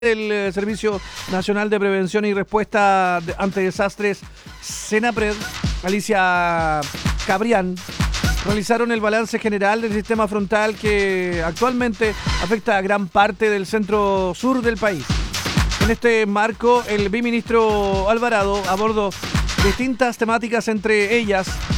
El Servicio Nacional de Prevención y Respuesta ante Desastres, SENAPRED, Alicia Cabrián, realizaron el balance general del sistema frontal que actualmente afecta a gran parte del centro sur del país. En este marco, el viceministro Alvarado abordó distintas temáticas, entre ellas